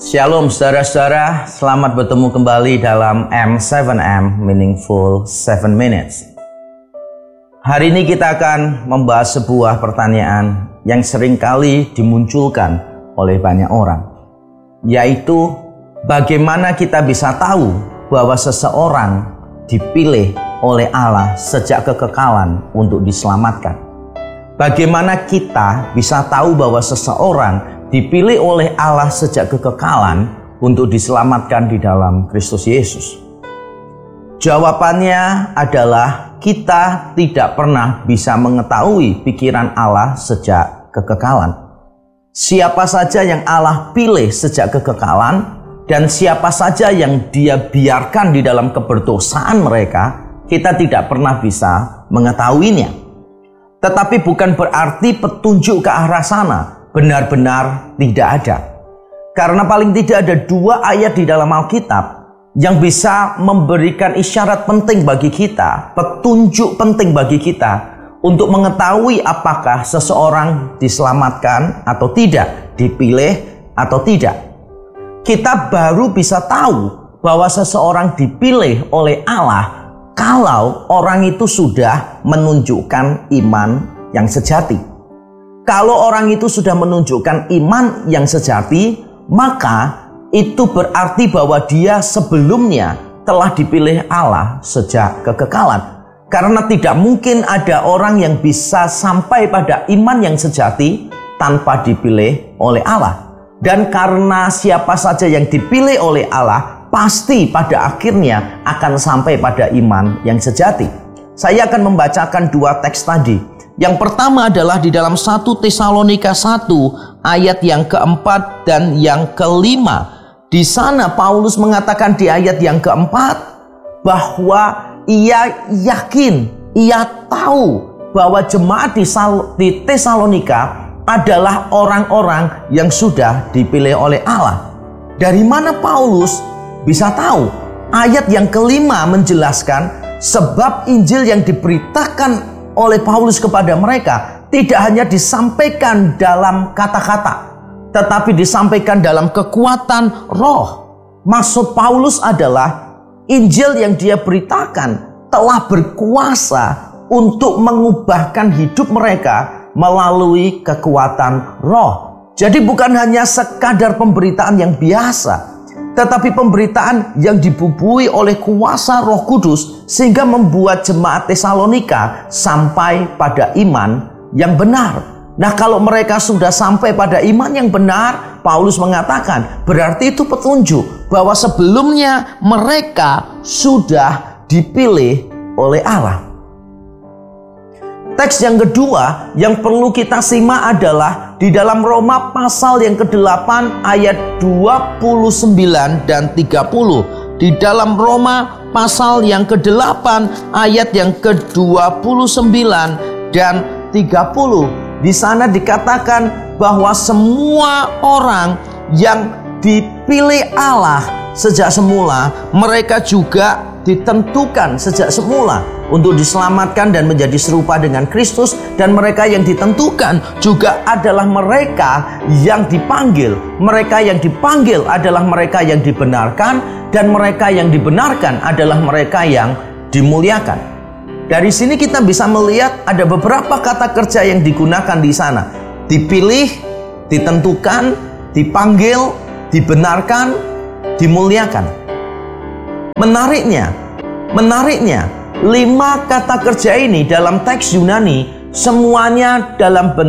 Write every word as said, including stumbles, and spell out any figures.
Shalom saudara-saudara, selamat bertemu kembali dalam M tujuh M Meaningful tujuh Minutes. Hari ini kita akan membahas sebuah pertanyaan yang seringkali dimunculkan oleh banyak orang, yaitu bagaimana kita bisa tahu bahwa seseorang dipilih oleh Allah sejak kekekalan untuk diselamatkan. Bagaimana kita bisa tahu bahwa seseorang dipilih oleh Allah sejak kekekalan untuk diselamatkan di dalam Kristus Yesus? Jawabannya adalah kita tidak pernah bisa mengetahui pikiran Allah sejak kekekalan. Siapa saja yang Allah pilih sejak kekekalan dan siapa saja yang Dia biarkan di dalam keberdosaan mereka, kita tidak pernah bisa mengetahuinya. Tetapi bukan berarti petunjuk ke arah sana benar-benar tidak ada. Karena paling tidak ada dua ayat di dalam Alkitab yang bisa memberikan isyarat penting bagi kita, petunjuk penting bagi kita untuk mengetahui apakah seseorang diselamatkan atau tidak, dipilih atau tidak. Kita baru bisa tahu bahwa seseorang dipilih oleh Allah kalau orang itu sudah menunjukkan iman yang sejati. Kalau orang itu sudah menunjukkan iman yang sejati, maka itu berarti bahwa dia sebelumnya telah dipilih Allah sejak kekekalan. Karena tidak mungkin ada orang yang bisa sampai pada iman yang sejati tanpa dipilih oleh Allah. Dan karena siapa saja yang dipilih oleh Allah, pasti pada akhirnya akan sampai pada iman yang sejati. Saya akan membacakan dua teks tadi. Yang pertama adalah di dalam satu Tesalonika satu ayat yang keempat dan yang kelima. Di sana Paulus mengatakan di ayat yang keempat bahwa ia yakin, ia tahu bahwa jemaat di, Sal- di Tesalonika adalah orang-orang yang sudah dipilih oleh Allah. Dari mana Paulus bisa tahu? Ayat yang kelima menjelaskan sebab Injil yang diberitakan oleh Paulus kepada mereka tidak hanya disampaikan dalam kata-kata, tetapi disampaikan dalam kekuatan roh. Maksud Paulus adalah Injil yang dia beritakan telah berkuasa untuk mengubahkan hidup mereka melalui kekuatan roh. Jadi bukan hanya sekadar pemberitaan yang biasa, tetapi pemberitaan yang dibubuhi oleh kuasa Roh Kudus sehingga membuat jemaat Tesalonika sampai pada iman yang benar. Nah, kalau mereka sudah sampai pada iman yang benar, Paulus mengatakan berarti itu petunjuk bahwa sebelumnya mereka sudah dipilih oleh Allah. Teks yang kedua yang perlu kita simak adalah di dalam Roma pasal yang kedelapan ayat dua puluh sembilan dan tiga puluh. Di dalam Roma pasal yang kedelapan ayat yang ke dua puluh sembilan dan tiga puluh. Di sana dikatakan bahwa semua orang yang dipilih Allah sejak semula, mereka juga ditentukan sejak semula untuk diselamatkan dan menjadi serupa dengan Kristus. Dan mereka yang ditentukan juga adalah mereka yang dipanggil. Mereka yang dipanggil adalah mereka yang dibenarkan, dan mereka yang dibenarkan adalah mereka yang dimuliakan. Dari sini kita bisa melihat ada beberapa kata kerja yang digunakan di sana. Dipilih, ditentukan, dipanggil, dibenarkan, dimuliakan. Menariknya, menariknya, lima kata kerja ini dalam teks Yunani semuanya dalam bentuk